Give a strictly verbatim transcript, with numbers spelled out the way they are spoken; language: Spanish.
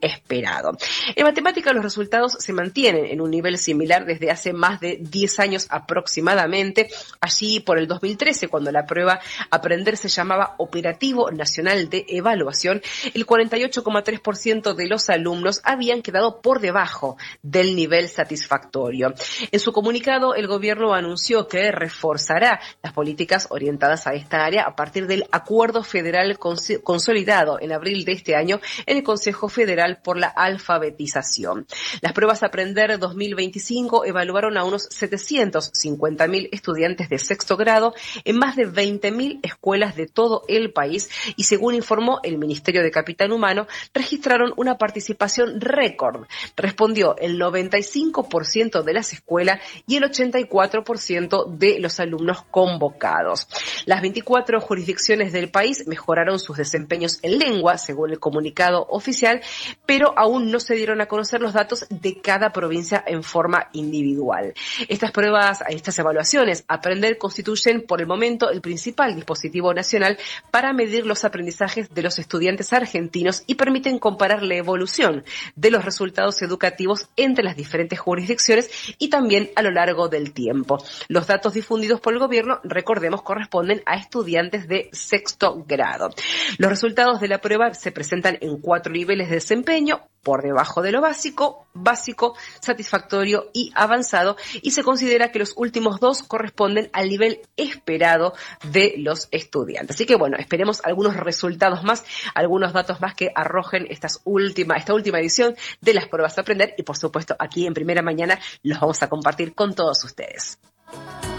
esperado. En matemática los resultados se mantienen en un nivel similar desde hace más de diez años aproximadamente. Allí por el dos mil trece, cuando la prueba Aprender se llamaba Operativo Nacional de Evaluación, el cuarenta y ocho coma tres por ciento de los alumnos habían quedado por debajo del nivel satisfactorio. En su comunicado, el gobierno anunció que reforzará las políticas orientadas a esta área a partir del acuerdo federal cons- consolidado en abril de este año en el Consejo Federal por la Alfabetización. Las pruebas Aprender dos mil veinticinco evaluaron a unos setecientos cincuenta mil estudiantes de sexto grado en más de veinte mil escuelas de todo el país y, según informó el Ministerio de Capital Humano, registraron una participación récord. Respondió el noventa y cinco por ciento de las escuelas y el ochenta y cuatro por ciento de los alumnos convocados. Las veinticuatro jurisdicciones del país mejoraron sus desempeños en lengua, según el comunicado oficial, pero aún no se dieron a conocer los datos de cada provincia en forma individual. Estas pruebas, estas evaluaciones, Aprender constituyen por el momento el principal dispositivo nacional para medir los aprendizajes de los estudiantes argentinos y permiten comparar la evolución de los resultados educativos entre las diferentes jurisdicciones y también a lo largo del tiempo. Los datos difundidos por el gobierno, recordemos, corresponden a estudiantes de sexto grado. Los resultados de la prueba se presentan en cuatro niveles de desempeño: por debajo de lo básico, básico, satisfactorio y avanzado, y se considera que los últimos dos corresponden al nivel esperado de los estudiantes. Así que bueno, esperemos algunos resultados más, algunos datos más que arrojen estas última, esta última edición de las pruebas Aprender, y por supuesto aquí en Primera Mañana los vamos a compartir con todos ustedes.